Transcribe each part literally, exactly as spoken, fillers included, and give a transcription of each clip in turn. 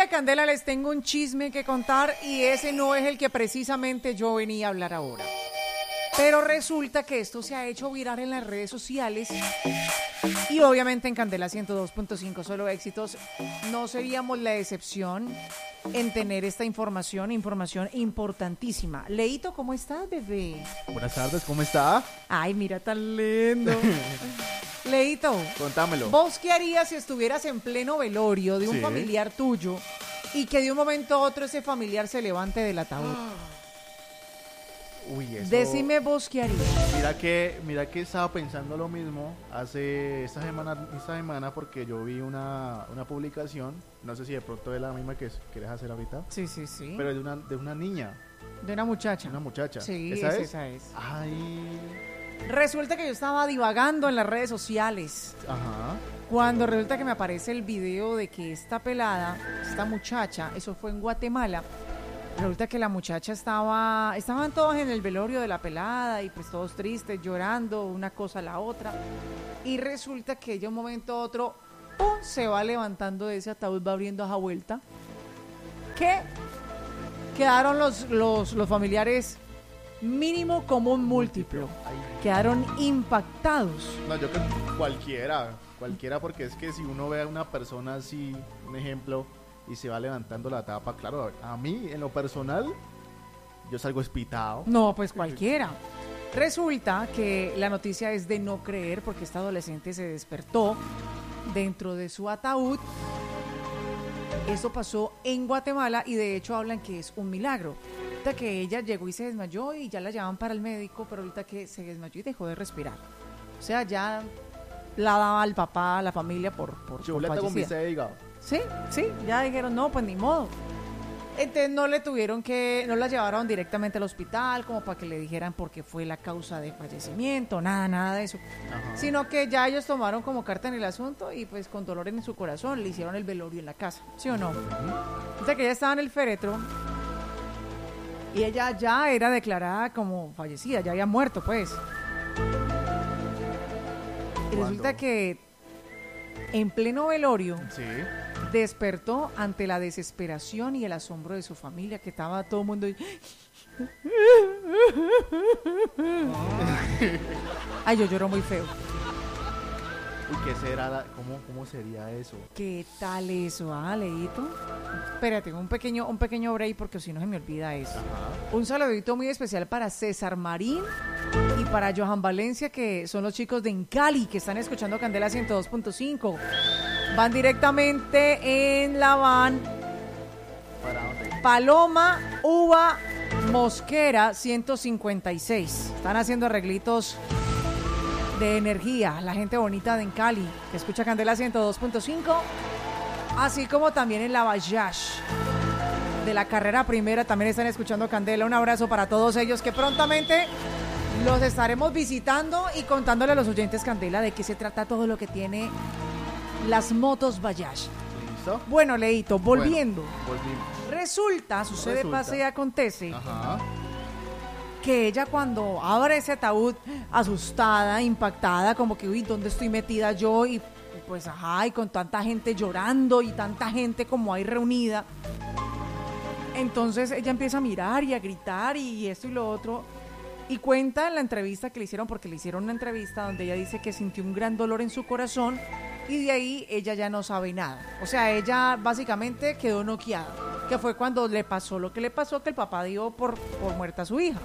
Familia Candela, les tengo un chisme que contar y ese no es el que precisamente yo venía a hablar ahora. Pero resulta que esto se ha hecho viral en las redes sociales y obviamente en Candela ciento dos punto cinco Solo Éxitos no seríamos la excepción en tener esta información, información importantísima. Leito, ¿cómo estás, bebé? Buenas tardes, ¿cómo está? Ay, mira, tan lindo. Leito, contámelo. ¿Vos qué harías si estuvieras en pleno velorio de un sí. familiar tuyo y que de un momento a otro ese familiar se levante del ataúd? Uy, eso... Decime vos qué harías. Mira que, mira que estaba pensando lo mismo hace esta semana, esta semana porque yo vi una, una publicación, no sé si de pronto es la misma que quieres hacer ahorita. Sí, sí, sí. Pero es de una, de una niña. De una muchacha. Una muchacha. Sí, ¿Esa es, es? esa es. Ay. Resulta que yo estaba divagando en las redes sociales. Ajá. Cuando resulta que me aparece el video de que esta pelada, esta muchacha, eso fue en Guatemala. Resulta que la muchacha estaba, estaban todos en el velorio de la pelada y pues todos tristes, llorando, una cosa a la otra. Y resulta que ella un momento a otro, ¡pum!, se va levantando de ese ataúd, va abriendo esa vuelta. Que quedaron los, los, los familiares mínimo común múltiplo. Ay. Quedaron impactados. No, yo creo que cualquiera, cualquiera porque es que si uno ve a una persona así, un ejemplo... y se va levantando la tapa, claro, a mí en lo personal yo salgo espitado. No, pues cualquiera. Resulta que la noticia es de no creer porque esta adolescente se despertó dentro de su ataúd. Esto pasó en Guatemala y de hecho hablan que es un milagro. Ahorita que ella llegó y se desmayó y ya la llevaban para el médico, pero ahorita que se desmayó y dejó de respirar. O sea, ya la daba al papá, a la familia por, por, por Chuleta con fallecida. bistec de hígado. Sí, sí, ya dijeron, no, pues ni modo. Entonces no le tuvieron que, no la llevaron directamente al hospital como para que le dijeran por qué fue la causa de fallecimiento, nada, nada de eso. Ajá. Sino que ya ellos tomaron como carta en el asunto y pues con dolor en su corazón le hicieron el velorio en la casa, ¿sí o no? Uh-huh. O sea que ella estaba en el féretro y ella ya era declarada como fallecida, ya había muerto pues. Y resulta que en pleno velorio... Sí. despertó ante la desesperación y el asombro de su familia, que estaba todo el mundo... Ay, yo lloro muy feo. Uy, ¿qué será? ¿Cómo, cómo sería eso? ¿Qué tal eso, ah, Leito? Espérate, un pequeño, un pequeño break porque si no se me olvida eso. Ajá. Un saludito muy especial para César Marín y para Johan Valencia, que son los chicos de Encali, que están escuchando Candela ciento dos punto cinco. Van directamente en la van ¿Para dónde? Paloma Uva Mosquera ciento cincuenta y seis. Están haciendo arreglitos de energía, la gente bonita de Encali, que escucha Candela ciento dos punto cinco, así como también en la Bayash de la carrera primera también están escuchando Candela. Un abrazo para todos ellos que prontamente los estaremos visitando y contándole a los oyentes Candela de qué se trata todo lo que tiene las motos Bayash. ¿Listo? Bueno, Leito, volviendo. Bueno, volvimos. Resulta, sucede, Resulta. pasa y acontece. Ajá. Que ella cuando abre ese ataúd, asustada, impactada, como que, uy, ¿dónde estoy metida yo? Y pues, ajá, y con tanta gente llorando y tanta gente como ahí reunida. Entonces ella empieza a mirar y a gritar y esto y lo otro. Y cuenta en la entrevista que le hicieron, porque le hicieron una entrevista donde ella dice que sintió un gran dolor en su corazón y de ahí ella ya no sabe nada. O sea, ella básicamente quedó noqueada, que fue cuando le pasó lo que le pasó, que el papá dio por, por muerta a su hija.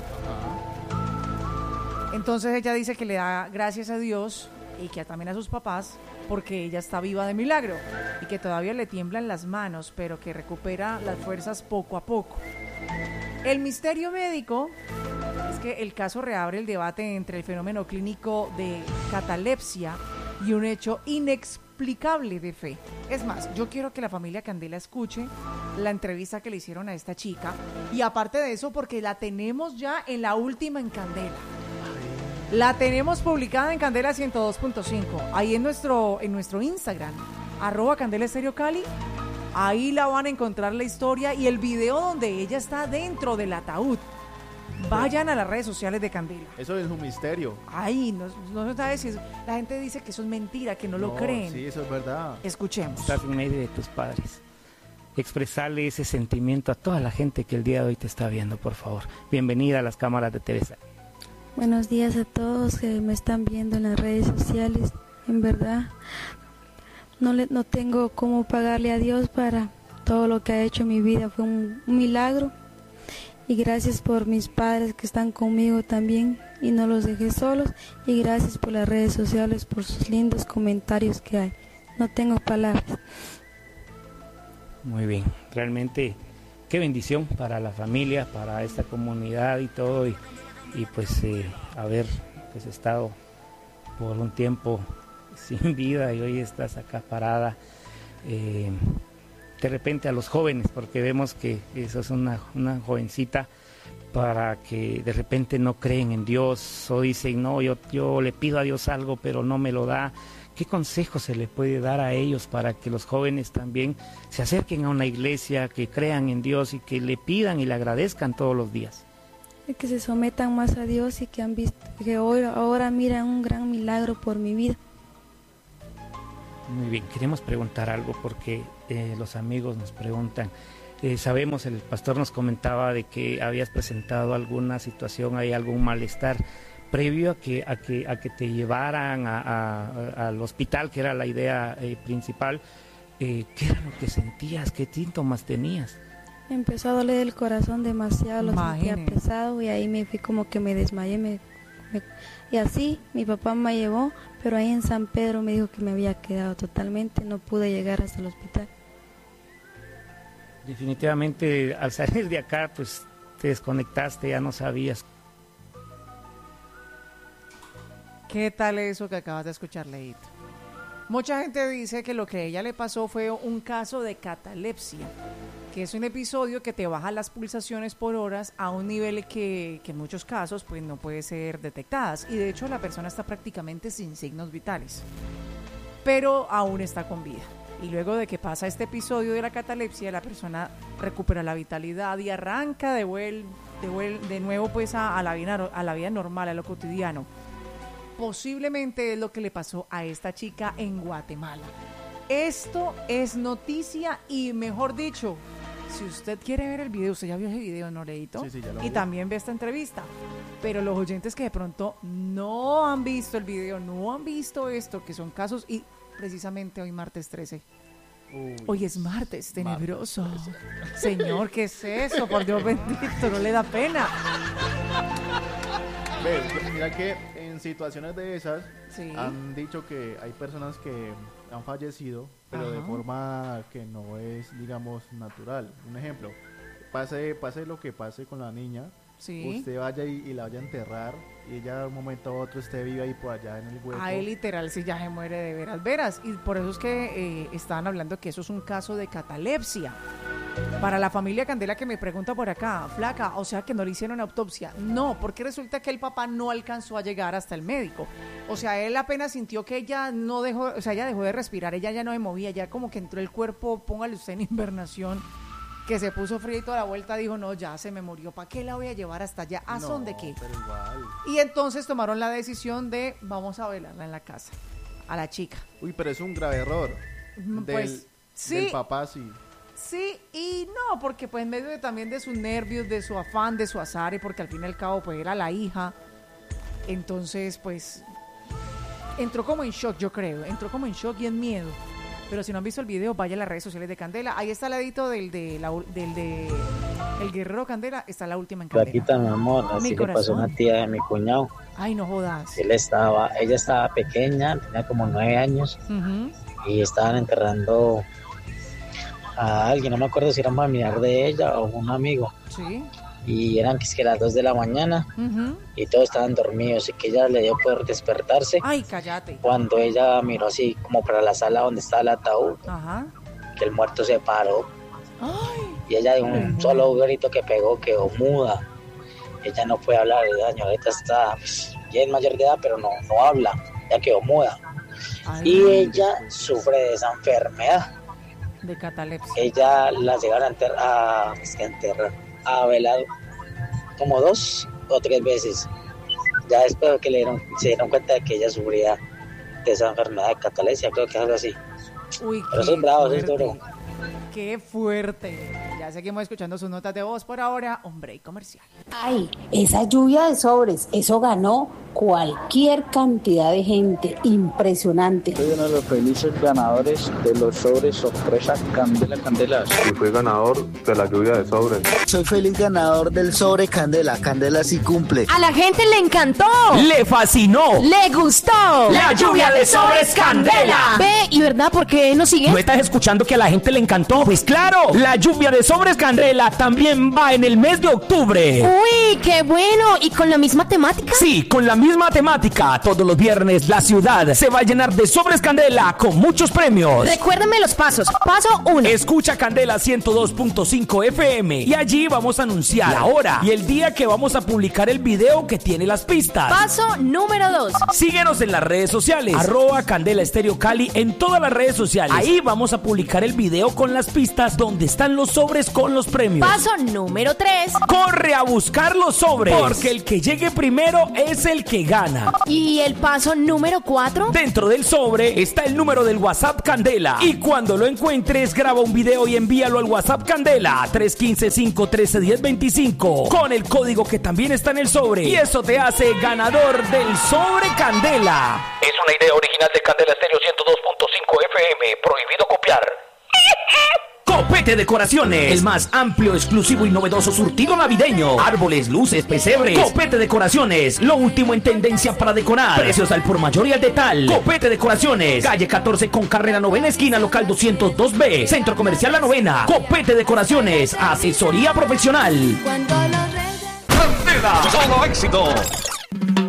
Entonces ella dice que le da gracias a Dios y que también a sus papás porque ella está viva de milagro y que todavía le tiemblan las manos, pero que recupera las fuerzas poco a poco. El misterio médico es que el caso reabre el debate entre el fenómeno clínico de catalepsia y un hecho inexplicable de fe. Es más, yo quiero que la familia Candela escuche la entrevista que le hicieron a esta chica y aparte de eso porque la tenemos ya en la última en Candela. La tenemos publicada en Candela ciento dos punto cinco, ahí en nuestro, en nuestro Instagram, arroba Candela Estéreo Cali. Ahí la van a encontrar la historia y el video donde ella está dentro del ataúd. Vayan a las redes sociales de Candela. Eso es un misterio. Ay, no, no se sabe si es, la gente dice que eso es mentira, que no, no lo creen. Sí, eso es verdad. Escuchemos. Estás en medio de tus padres. expresarle ese sentimiento a toda la gente que el día de hoy te está viendo, por favor. Bienvenida a las cámaras de Teresa. Buenos días a todos que me están viendo en las redes sociales. En verdad, no, le, no tengo cómo pagarle a Dios para todo lo que ha hecho en mi vida. Fue un, un milagro. Y gracias por mis padres que están conmigo también y no los dejé solos. Y gracias por las redes sociales, por sus lindos comentarios que hay. No tengo palabras. Muy bien, realmente qué bendición para la familia, para esta comunidad y todo. Y, y pues eh, haber pues, estado por un tiempo sin vida y hoy estás acá parada. Eh, de repente a los jóvenes, porque vemos que eso es una, una jovencita, para que de repente no creen en Dios o dicen, no, yo, yo le pido a Dios algo pero no me lo da. ¿Qué consejo se le puede dar a ellos para que los jóvenes también se acerquen a una iglesia, que crean en Dios y que le pidan y le agradezcan todos los días? Que se sometan más a Dios y que han visto que hoy, ahora miran un gran milagro por mi vida. Muy bien, queremos preguntar algo porque eh, los amigos nos preguntan. Eh, sabemos, el pastor nos comentaba de que habías presentado alguna situación, hay algún malestar previo a que a que a que te llevaran a, a, al hospital, que era la idea eh, principal. Eh, ¿Qué era lo que sentías? ¿Qué síntomas tenías? Me empezó a doler el corazón demasiado, lo sentía pesado y ahí me fui como que me desmayé. Me, me, y así mi papá me llevó, pero ahí en San Pedro me dijo que me había quedado totalmente, no pude llegar hasta el hospital. Definitivamente al salir de acá pues te desconectaste, ya no sabías. ¿Qué tal eso que acabas de escuchar, Leito? Mucha gente dice que lo que a ella le pasó fue un caso de catalepsia, que es un episodio que te baja las pulsaciones por horas a un nivel que, que en muchos casos pues no puede ser detectadas, y de hecho la persona está prácticamente sin signos vitales, pero aún está con vida. Y luego de que pasa este episodio de la catalepsia, la persona recupera la vitalidad y arranca de, vuel, de, vuel, de nuevo pues a, a, la vida, a la vida normal, a lo cotidiano. Posiblemente es lo que le pasó a esta chica en Guatemala. Esto es noticia y, mejor dicho, si usted quiere ver el video, usted ya vio ese video, ¿no, Leito? Sí, sí, ya lo y vi. también ve esta entrevista. Pero los oyentes que de pronto no han visto el video, no han visto esto, que son casos, y precisamente hoy martes trece. Uy, Hoy es martes tenebroso. martes Señor, ¿qué es eso? Por Dios bendito, no le da pena. Ve, mira que en situaciones de esas Sí. han dicho que hay personas que han fallecido, pero Ajá. de forma que no es, digamos, natural. Un ejemplo, pase, pase lo que pase con la niña, Sí. usted vaya y, y la vaya a enterrar y ella de un momento a otro esté viva y por allá en el hueco. Ahí literal si ya se muere de veras, veras. Y por eso es que eh, estaban hablando que eso es un caso de catalepsia. Para la familia Candela que me pregunta por acá, flaca, o sea que no le hicieron autopsia. No, porque resulta que el papá no alcanzó a llegar hasta el médico. O sea, él apenas sintió que ella no dejó, o sea, ella dejó de respirar, ella ya no se movía, ya como que entró el cuerpo, póngale usted en invernación, que se puso frío y toda la vuelta dijo, no, ya se me murió, ¿para qué la voy a llevar hasta allá? ¿A No, son de qué? pero igual. Y entonces tomaron la decisión de, vamos a velarla en la casa, a la chica. Uy, pero es un grave error. Mm, Del, pues, sí. del papá, sí. Sí y no, porque pues en medio de, también de sus nervios, de su afán, de su azar, y porque al fin y al cabo pues era la hija, entonces pues entró como en shock, yo creo, entró como en shock y en miedo. Pero si no han visto el video, vaya a las redes sociales de Candela, ahí está el ladito del de, la, del de El Guerrero Candela, está la última en Candela. Flaquita, mi amor, así le pasó a una tía de mi cuñado. Ay, no jodas. Él estaba, ella estaba pequeña, tenía como nueve años, Uh-huh. y estaban enterrando a alguien, no me acuerdo si era un familiar de ella o un amigo, Sí. y eran que es que las dos de la mañana Uh-huh. y todos estaban dormidos y que ella le dio por despertarse Ay, cállate. cuando ella miró así como para la sala donde estaba el ataúd, Ajá. que el muerto se paró Ay. y ella de un Ay, no. solo grito que pegó quedó muda. Ella no puede hablar, la señorita está pues, bien mayor de edad, pero no, no habla, ya quedó muda. Ay, Y ella sufre de esa enfermedad. de catalepsia. Ella la llegaron a enterrar, a, es que enterrar, a velar como dos o tres veces. Ya después que le dieron, se dieron cuenta de que ella sufría de esa enfermedad de catalepsia, creo que es algo así. Uy, Pero qué eso es bravo, eso es fuerte. duro. Qué qué fuerte. Ya seguimos escuchando sus notas de voz. Por ahora, un break comercial. Ay, esa lluvia de sobres, eso ganó cualquier cantidad de gente, impresionante. Soy uno de los felices ganadores de los sobres sorpresa Candela Candela. Y fui ganador de la lluvia de sobres. Soy feliz ganador del sobre Candela. Candela sí cumple. A la gente le encantó. Le fascinó. Le gustó. La lluvia de sobres Candela. Ve, ¿y verdad por qué no sigue? ¿No estás escuchando que a la gente le encantó? Pues claro, la lluvia de sobres Candela también va en el mes de octubre. Uy, qué bueno. ¿Y con la misma temática? Sí, con la misma temática. Todos los viernes la ciudad se va a llenar de sobres Candela con muchos premios. Recuérdame los pasos. Paso uno. Escucha Candela ciento dos punto cinco F M y allí vamos a anunciar la hora y el día que vamos a publicar el video que tiene las pistas. Paso número dos. Síguenos en las redes sociales, arroba Candela Estéreo Cali en todas las redes sociales. Ahí vamos a publicar el video con las pistas donde están los sobres con los premios. Paso número tres. Corre a buscar los sobres, porque el que llegue primero es el que gana. ¿Y el paso número cuatro? Dentro del sobre está el número del WhatsApp Candela. Y cuando lo encuentres, graba un video y envíalo al WhatsApp Candela tres uno cinco, cinco uno tres, uno cero dos cinco con el código que también está en el sobre. Y eso te hace ganador del sobre Candela. Es una idea original de Candela Estéreo ciento dos punto cinco F M. Prohibido copiar. Copete Decoraciones, el más amplio, exclusivo y novedoso surtido navideño. Árboles, luces, pesebres. Copete Decoraciones, lo último en tendencia para decorar. Precios al por mayor y al detal. Copete Decoraciones, calle catorce con carrera novena esquina, local doscientos dos B, Centro Comercial La Novena. Copete Decoraciones, asesoría profesional. Cuando los reyes... Candela, solo éxito.